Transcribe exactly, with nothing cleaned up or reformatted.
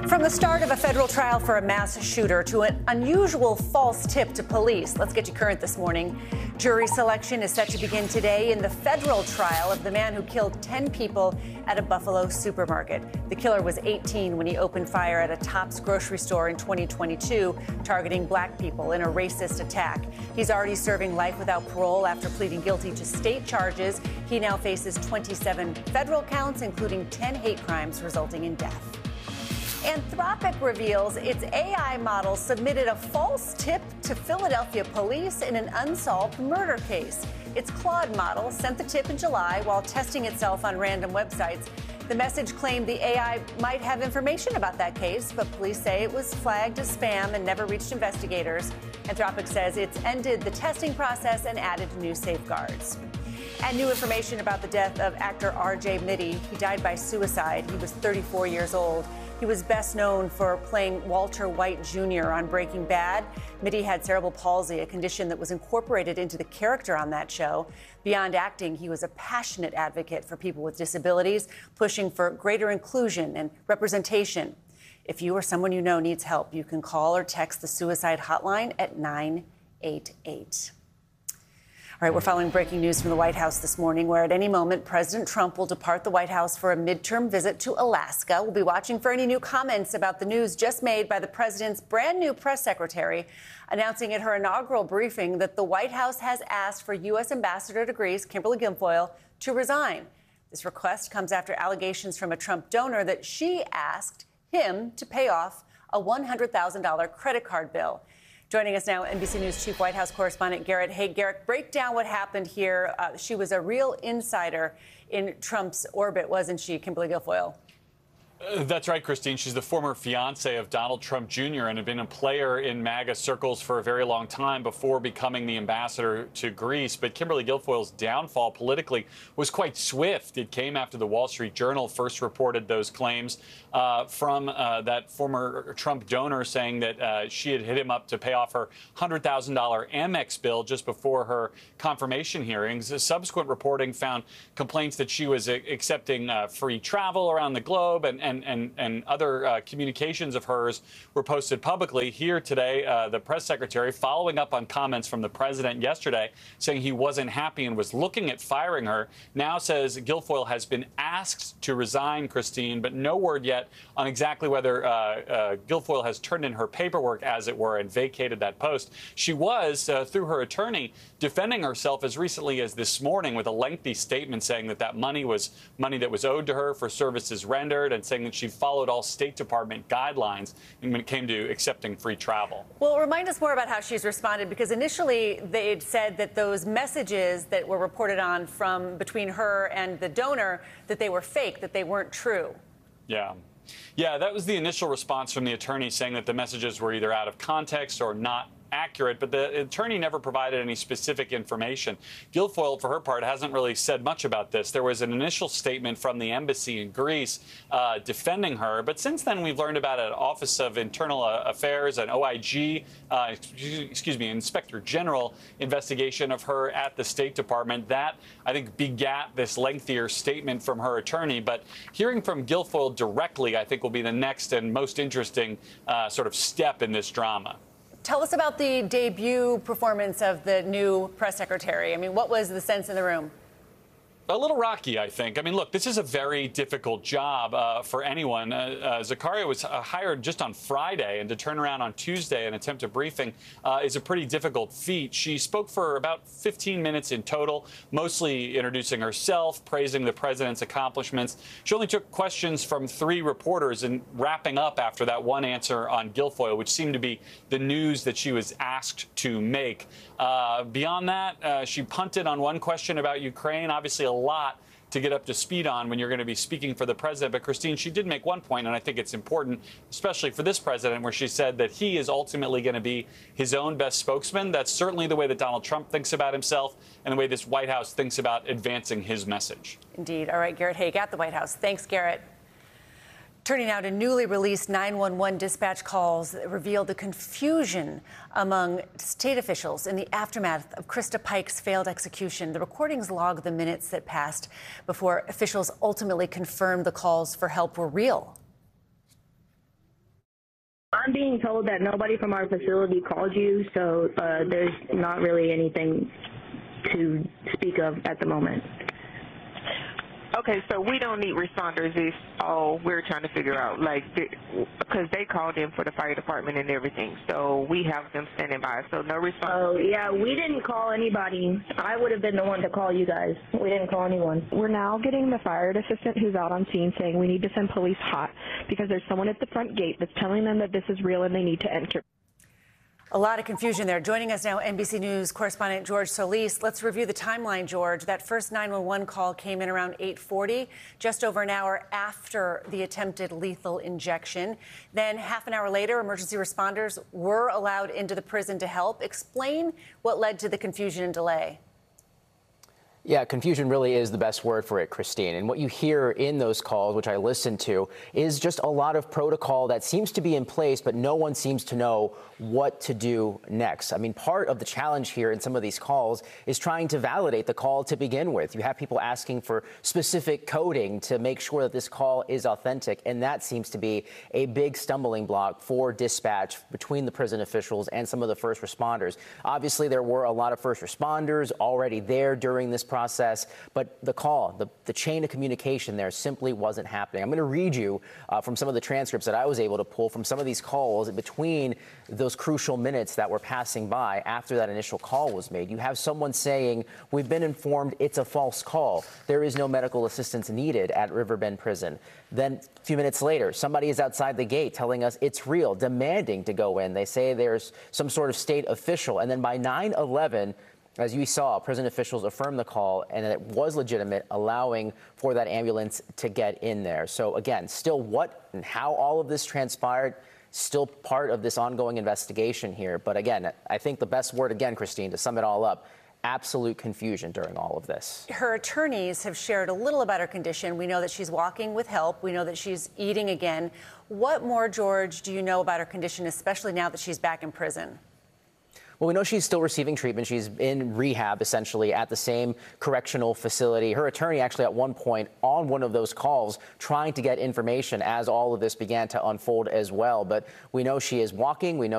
From the start of a federal trial for a mass shooter to an unusual false tip to police, let's get you current this morning. Jury selection is set to begin today in the federal trial of the man who killed ten people at a Buffalo supermarket. The killer was eighteen when he opened fire at a Tops grocery store in twenty twenty-two, targeting black people in a racist attack. He's already serving life without parole after pleading guilty to state charges. He now faces twenty-seven federal counts, including ten hate crimes resulting in death. Anthropic reveals its A I model submitted a false tip to Philadelphia police in an unsolved murder case. Its Claude model sent the tip in July while testing itself on random websites. The message claimed the A I might have information about that case, but police say it was flagged as spam and never reached investigators. Anthropic says it's ended the testing process and added new safeguards. And new information about the death of actor R J Mitte. He died by suicide. He was thirty-four years old. He was best known for playing Walter White Junior on Breaking Bad. Mitte had cerebral palsy, a condition that was incorporated into the character on that show. Beyond acting, he was a passionate advocate for people with disabilities, pushing for greater inclusion and representation. If you or someone you know needs help, you can call or text the suicide hotline at nine eight eight. All right, we're following breaking news from the White House this morning, where at any moment, President Trump will depart the White House for a midterm visit to Alaska. We'll be watching for any new comments about the news just made by the president's brand new press secretary, announcing at her inaugural briefing that the White House has asked for U S Ambassador to Greece, Kimberly Guilfoyle, to resign. This request comes after allegations from a Trump donor that she asked him to pay off a one hundred thousand dollars credit card bill. Joining us now, N B C News Chief White House Correspondent Garrett Haake. Garrett, break down what happened here. Uh, she was a real insider in Trump's orbit, wasn't she, Kimberly Guilfoyle? Uh, that's right, Christine. She's the former fiance of Donald Trump Junior and had been a player in MAGA circles for a very long time before becoming the ambassador to Greece. But Kimberly Guilfoyle's downfall politically was quite swift. It came after the Wall Street Journal first reported those claims uh, from uh, that former Trump donor, saying that uh, she had hit him up to pay off her one hundred thousand dollars Amex bill just before her confirmation hearings. The subsequent reporting found complaints that she was accepting uh, free travel around the globe, and, and And, and, and other uh, communications of hers were posted publicly. Here today, uh, the press secretary, following up on comments from the president yesterday, saying he wasn't happy and was looking at firing her, now says Guilfoyle has been asked to resign, Christine, but no word yet on exactly whether uh, uh, Guilfoyle has turned in her paperwork, as it were, and vacated that post. She was, uh, through her attorney, defending herself as recently as this morning with a lengthy statement saying that that money was money that was owed to her for services rendered, and saying that she followed all State Department guidelines when it came to accepting free travel. Well, remind us more about how she's responded, because initially they had said that those messages that were reported on from between her and the donor, that they were fake, that they weren't true. Yeah. Yeah, that was the initial response from the attorney, saying that the messages were either out of context or not accurate, but the attorney never provided any specific information. Guilfoyle, for her part, hasn't really said much about this. There was an initial statement from the embassy in Greece uh, defending her, but since then we've learned about an Office of Internal Affairs, an O I G, uh, excuse me, Inspector General investigation of her at the State Department. That, I think, begat this lengthier statement from her attorney. But hearing from Guilfoyle directly, I think, will be the next and most interesting uh, sort of step in this drama. Tell us about the debut performance of the new press secretary. I mean, what was the sense in the room? A little rocky, I think. I mean, look, this is a very difficult job uh, for anyone. Uh, uh, Zakaria was uh, hired just on Friday, and to turn around on Tuesday and attempt a briefing uh, is a pretty difficult feat. She spoke for about fifteen minutes in total, mostly introducing herself, praising the president's accomplishments. She only took questions from three reporters and wrapping up after that one answer on Guilfoyle, which seemed to be the news that she was asked to make. Uh, beyond that, uh, she punted on one question about Ukraine. Obviously, a lot to get up to speed on when you're going to be speaking for the president. But, Christine, she did make one point, and I think it's important, especially for this president, where she said that he is ultimately going to be his own best spokesman. That's certainly the way that Donald Trump thinks about himself and the way this White House thinks about advancing his message. Indeed. All right, Garrett Haake at the White House. Thanks, Garrett. Turning now to newly released nine one one dispatch calls that reveal the confusion among state officials in the aftermath of Krista Pike's failed execution. The recordings log the minutes that passed before officials ultimately confirmed the calls for help were real. I'm being told that nobody from our facility called you, so uh, there's not really anything to speak of at the moment. Okay, so we don't need responders is all we're trying to figure out, like, because they called in for the fire department and everything, so we have them standing by, so no responders. Oh, yeah, we didn't call anybody. I would have been the one to call you guys. We didn't call anyone. We're now getting the fire assistant who's out on scene saying we need to send police hot because there's someone at the front gate that's telling them that this is real and they need to enter. A lot of confusion there. Joining us now, N B C News correspondent George Solis. Let's review the timeline, George. That first nine one one call came in around eight forty, just over an hour after the attempted lethal injection. Then half an hour later, emergency responders were allowed into the prison to help. Explain what led to the confusion and delay. Yeah, confusion really is the best word for it, Christine. And what you hear in those calls, which I listened to, is just a lot of protocol that seems to be in place, but no one seems to know what to do next. I mean, part of the challenge here in some of these calls is trying to validate the call to begin with. You have people asking for specific coding to make sure that this call is authentic, and that seems to be a big stumbling block for dispatch between the prison officials and some of the first responders. Obviously, there were a lot of first responders already there during this process, but the call, the, the chain of communication there simply wasn't happening. I'm going to read you uh, from some of the transcripts that I was able to pull from some of these calls between those crucial minutes that were passing by after that initial call was made. You have someone saying, we've been informed it's a false call. There is no medical assistance needed at Riverbend Prison. Then a few minutes later, somebody is outside the gate telling us it's real, demanding to go in. They say there's some sort of state official. And then by nine eleven, as you saw, prison officials affirmed the call and that it was legitimate, allowing for that ambulance to get in there. So again, still what and how all of this transpired, still part of this ongoing investigation here. But again, I think the best word, again, Christine, to sum it all up, absolute confusion during all of this. Her attorneys have shared a little about her condition. We know that she's walking with help. We know that she's eating again. What more, George, do you know about her condition, especially now that she's back in prison? Well, we know she's still receiving treatment. She's in rehab, essentially, at the same correctional facility. Her attorney actually at one point on one of those calls trying to get information as all of this began to unfold as well. But we know she is walking. We know